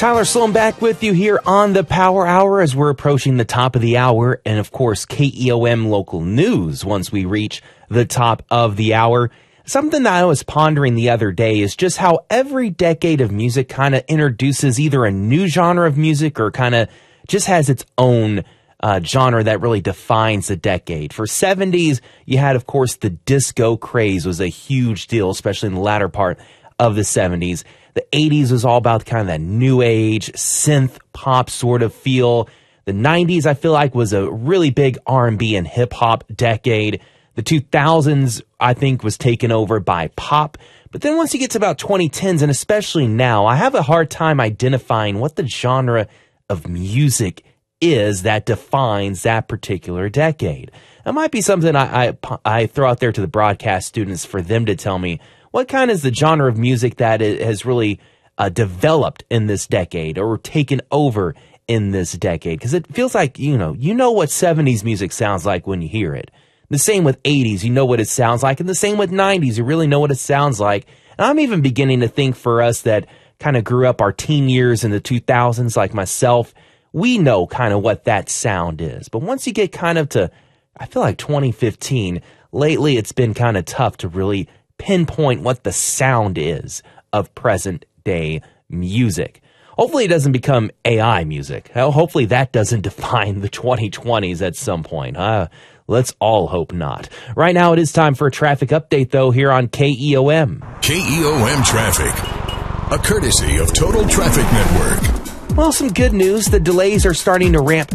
Tyler Sloan back with you here on the Power Hour as we're approaching the top of the hour. And of course, KEOM local news once we reach the top of the hour. Something that I was pondering the other day is just how every decade of music kind of introduces either a new genre of music or kind of just has its own genre that really defines the decade. For 70s, you had, of course, the disco craze was a huge deal, especially in the latter part of the 70s. The 80s was all about kind of that new age synth pop sort of feel. The 90s, I feel like, was a really big R&B and hip hop decade. The 2000s, I think, was taken over by pop. But then once you get to about 2010s, and especially now, I have a hard time identifying what the genre of music is that defines that particular decade. It might be something I throw out there to the broadcast students for them to tell me what kind is the genre of music that has really developed in this decade or taken over in this decade. Because it feels like, you know what 70s music sounds like when you hear it. The same with 80s, you know what it sounds like. And the same with 90s, you really know what it sounds like. And I'm even beginning to think for us that kind of grew up our teen years in the 2000s like myself, we know kind of what that sound is. But once you get kind of to, I feel like 2015, lately it's been kind of tough to really pinpoint what the sound is of present day music. Hopefully it doesn't become AI music. Hopefully that doesn't define the 2020s at some point. Let's all hope not. Right now it is time for a traffic update though here on KEOM. KEOM traffic, a courtesy of Total Traffic Network. Well, some good news. The delays are starting to ramp